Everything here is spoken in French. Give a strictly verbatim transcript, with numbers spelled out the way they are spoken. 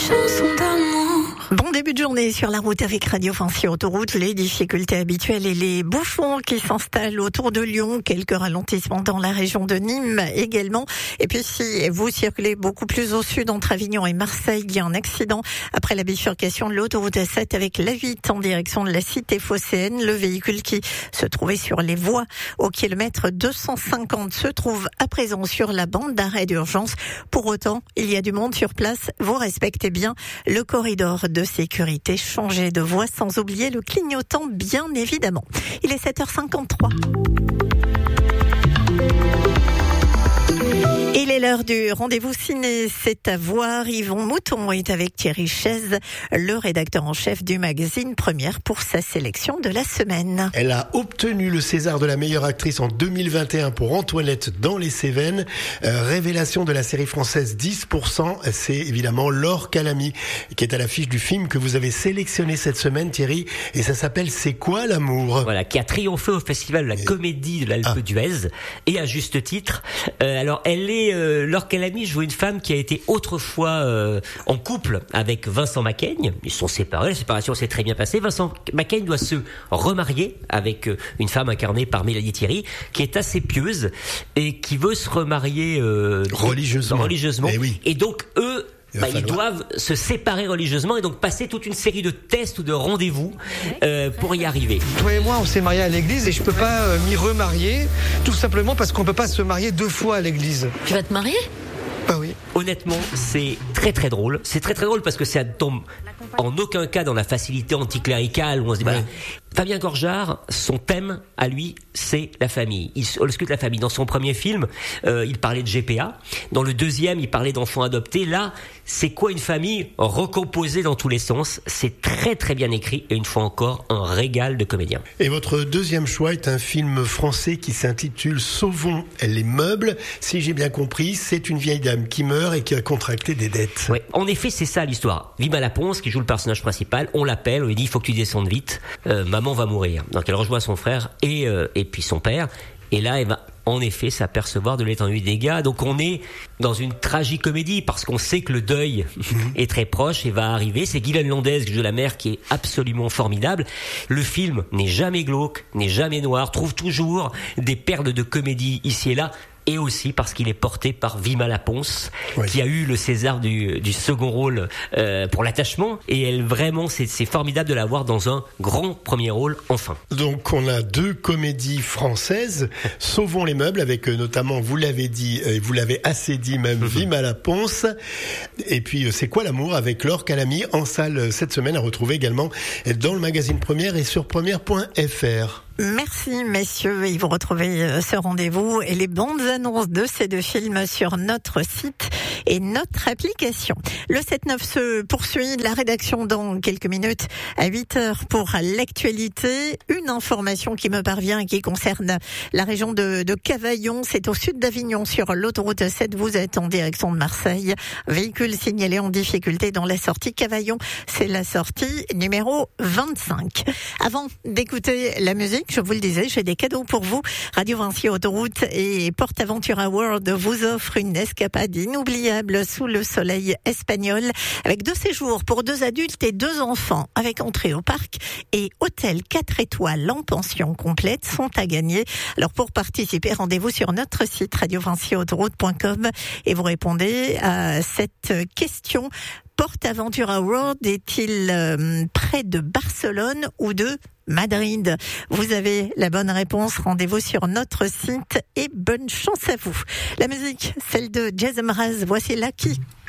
chanson d'amour. Bon début de journée sur la route avec Radio Fancy Autoroute. Les difficultés habituelles et les bouchons qui s'installent autour de Lyon. Quelques ralentissements dans la région de Nîmes également. Et puis si vous circulez beaucoup plus au sud entre Avignon et Marseille, il y a un accident après la bifurcation de l'autoroute A sept avec l'A huit en direction de la cité phocéenne. Le véhicule qui se trouvait sur les voies au kilomètre deux cent cinquante se trouve à présent sur la bande d'arrêt d'urgence. Pour autant, il y a du monde sur place. Vous respectez bien le corridor de sécurité. Changez de voie sans oublier le clignotant, bien évidemment. Il est sept heures cinquante-trois. Il est l'heure du rendez-vous ciné, c'est à voir. Yvon Mouton est avec Thierry Chaise, le rédacteur en chef du magazine Première pour sa sélection de la semaine. Elle a obtenu le César de la meilleure actrice en deux mille vingt et un pour Antoinette dans les Cévennes. Euh, révélation de la série française dix pour cent, c'est évidemment Laure Calamy qui est à l'affiche du film que vous avez sélectionné cette semaine, Thierry, et ça s'appelle C'est quoi l'amour ? Voilà, qui a triomphé au festival de la comédie de l'Alpe d'Huez, ah. et à juste titre. Euh, alors elle est Euh, Laure Calamy joue une femme qui a été autrefois euh, en couple avec Vincent Macaigne. Ils sont séparés, la séparation s'est très bien passée. Vincent Macaigne doit se remarier avec euh, une femme incarnée par Mélanie Thierry, qui est assez pieuse et qui veut se remarier euh, religieusement. religieusement. Eh oui. Et donc eux, Bah, ils doivent se séparer religieusement et donc passer toute une série de tests ou de rendez-vous euh, pour y arriver. Toi et moi, on s'est mariés à l'église et je peux pas euh, m'y remarier, tout simplement parce qu'on peut pas se marier deux fois à l'église. Tu vas te marier ? Bah oui. Honnêtement, c'est très très drôle. C'est très très drôle parce que ça tombe en aucun cas dans la facilité anticléricale où on se dit ouais. voilà. Fabien Gorjard, son thème à lui, c'est la famille. Il ausculte la famille. Dans son premier film, euh, il parlait de G P A. Dans le deuxième, il parlait d'enfants adoptés. Là, c'est quoi une famille recomposée dans tous les sens ? C'est très très bien écrit et une fois encore, un régal de comédien. Et votre deuxième choix est un film français qui s'intitule Sauvons les meubles. Si j'ai bien compris, c'est une vieille dame qui meurt et qui a contracté des dettes. Ouais, en effet, c'est ça l'histoire. Vima Laponce, qui joue le personnage principal, on l'appelle, on lui dit il faut que tu descendes vite. Euh, maman va mourir. Donc elle rejoint son frère et euh, et puis son père. Et là, elle va en effet s'apercevoir de l'étendue des dégâts. Donc on est dans une tragicomédie parce qu'on sait que le deuil est très proche et va arriver. C'est Guylaine Landès qui joue la mère qui est absolument formidable. Le film n'est jamais glauque, n'est jamais noir, trouve toujours des perles de comédie ici et là. Et aussi parce qu'il est porté par Vima Laponce, oui. qui a eu le César du, du second rôle euh, pour l'attachement. Et elle, vraiment, c'est, c'est formidable de la voir dans un grand premier rôle, enfin. Donc, on a deux comédies françaises. Sauvons les meubles, avec euh, notamment, vous l'avez dit, et euh, vous l'avez assez dit même, mm-hmm. Vima Laponce. Et puis, euh, C'est quoi l'amour avec Laure Calamy, en salle euh, cette semaine, à retrouver également dans le magazine Première et sur première point f r. Merci messieurs, et vous retrouvez ce rendez-vous et les bandes annonces de ces deux films sur notre site et notre application. Le sept neuf se poursuit, la rédaction dans quelques minutes à huit heures pour l'actualité. Une information qui me parvient et qui concerne la région de, de Cavaillon, c'est au sud d'Avignon sur l'autoroute A sept, vous êtes en direction de Marseille. Véhicule signalé en difficulté dans la sortie Cavaillon, c'est la sortie numéro vingt-cinq. Avant d'écouter la musique, je vous le disais, j'ai des cadeaux pour vous. Radio Fancy Autoroute et PortAventura World vous offrent une escapade inoubliable sous le soleil espagnol avec deux séjours pour deux adultes et deux enfants avec entrée au parc et hôtel quatre étoiles en pension complète sont à gagner. Alors pour participer, rendez-vous sur notre site radio fancy autoroute point com et vous répondez à cette question. PortAventura World est-il euh, près de Barcelone ou de Madrid? Vous avez la bonne réponse. Rendez-vous sur notre site et bonne chance à vous. La musique, celle de Jason Mraz. Voici Lucky.